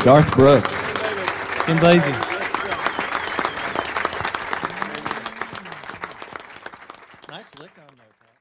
Darth Brooks. Ken Basie. Nice lick on there, Pat.